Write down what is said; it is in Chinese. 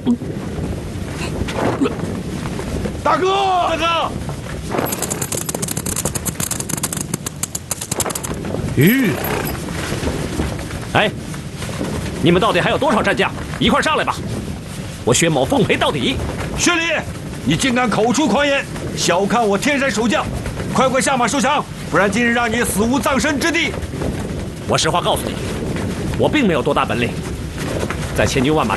大哥，大哥！ 哎，你们到底还有多少战将？一块上来吧！我薛某奉陪到底。 薛礼，你竟敢口出狂言，小看我天山守将！快快下马受降，不然今日让你死无葬身之地！ 我实话告诉你，我并没有多大本领，在千军万马